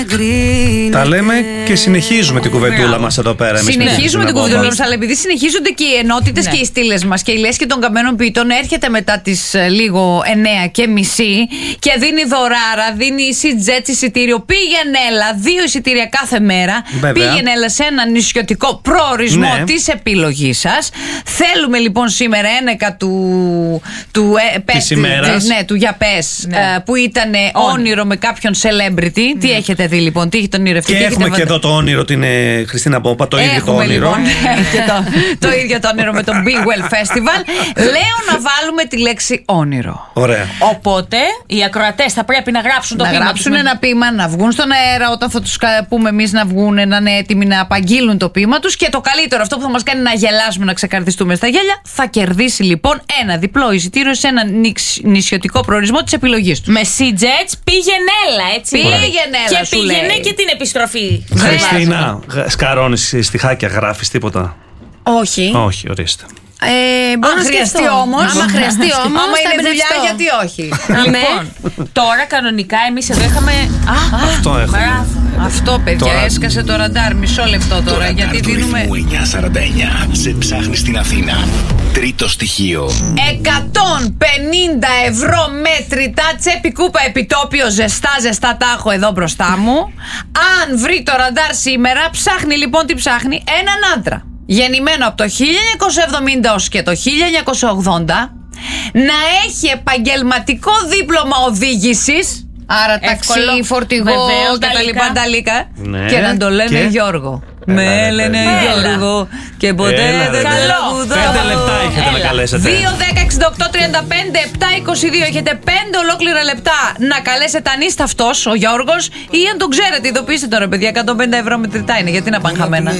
Τα λέμε και συνεχίζουμε την κουβεντούλα μας εδώ πέρα. Συνεχίζουμε την κουβεντούλα μας, αλλά επειδή συνεχίζονται και οι ενότητες και οι στήλες μας και η λέσχη των καμένων ποιητών έρχεται μετά τις λίγο 9:30 και δίνει δωράρα, δίνει EasyJet εισιτήριο. Πήγαινε έλα, 2 εισιτήρια κάθε μέρα. Βέβαια. Πήγαινε έλα σε ένα νησιωτικό προορισμό της επιλογής σας. Θέλουμε λοιπόν σήμερα ένεκα του του Για Πες, που ήταν όνειρο με κάποιον celebrity. Τι έχετε δει λοιπόν, τι έχει τον ονειρευτεί? Και έχουμε και εδώ το όνειρο την Χριστίνα Πόπα, το ίδιο το όνειρο. Λοιπόν, το ίδιο το όνειρο με το Big Well Festival. Λέω να βάλουμε τη λέξη όνειρο. Ωραία. Οπότε οι ακροατές θα πρέπει να γράψουν το ποίημα. Να γράψουν ένα ποίημα, να βγουν στον αέρα όταν θα τους πούμε εμείς να βγουν, να είναι έτοιμοι να απαγγείλουν το ποίημα τους. Και το καλύτερο, αυτό που θα μας κάνει να γελάσουμε, να ξεκαρδιστούμε στα γέλια, θα κερδίσει λοιπόν ένα διπλό εισιτήριο σε ένα νησιωτικό προορισμό της επιλογής του. Με EasyJet πήγαινε έλα, έτσι. Πήγαινε έλα, και πήγαινε και την επιστροφή. Χριστίνα, σκαρώνεις στιχάκια, γράφεις τίποτα? Όχι. Όχι, ορίστε. Αν χρειαστεί όμως. Άμα χρειαστεί όμως. Άμα είναι δουλειά, γιατί όχι. Λοιπόν, τώρα κανονικά εμείς εδώ είχαμε. Αυτό έχουμε. Αυτό, παιδιά, τώρα έσκασε το ραντάρ. Μισό λεπτό τώρα, γιατί δίνουμε 9:49. Σε ψάχνει στην Αθήνα. Τρίτο στοιχείο. 150 ευρώ μέτρητα τσέπη κούπα επιτόπιο, ζεστά τα έχω εδώ μπροστά μου. Αν βρει το ραντάρ σήμερα, ψάχνει λοιπόν τι ψάχνει? Έναν άντρα γεννημένο από το 1970 ως και το 1980, να έχει επαγγελματικό δίπλωμα οδήγησης, άρα ταξί, φορτηγό κτλ. Ναι. Και να το λένε Γιώργο. Με λένε Γιώργο και ποτέ δεν τραγουδάω. 5 λεπτά έχετε να καλέσετε. 2, 10, 68, 35, 7, 22. Έχετε 5 ολόκληρα λεπτά να καλέσετε αν είστε αυτός ο Γιώργος ή αν τον ξέρετε. Ειδοποιήστε τώρα, παιδιά. 150 ευρώ μετρητά είναι. Γιατί να πάνε χαμένα.